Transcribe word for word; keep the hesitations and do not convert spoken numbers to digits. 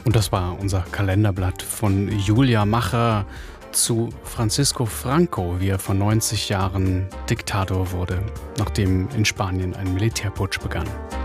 Und das war unser Kalenderblatt von Julia Macher zu Francisco Franco, wie er vor neunzig Jahren Diktator wurde, nachdem in Spanien ein Militärputsch begann.